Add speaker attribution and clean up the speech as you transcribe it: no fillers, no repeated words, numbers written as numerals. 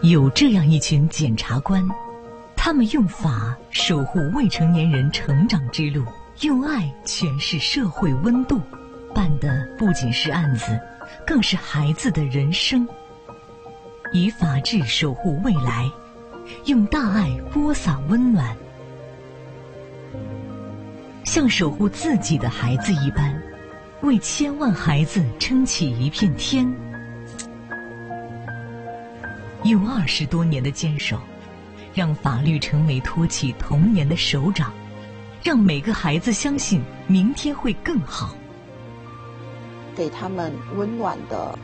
Speaker 1: 有这样一群检察官，他们用法守护未成年人成长之路，用爱诠释社会温度，办的不仅是案子，更是孩子的人生。以法治守护未来，用大爱播撒温暖，像守护自己的孩子一般，为千万孩子撑起一片天。用20多年的坚守，让法律成为托起童年的手掌，让每个孩子相信明天会更好，
Speaker 2: 给他们温暖的